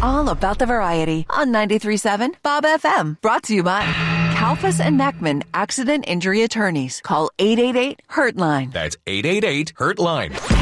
all about the variety on 93.7 Bob FM. Brought to you by Kalfas and Neckman Accident Injury Attorneys. Call 888-HURT-LINE. That's 888-HURT-LINE.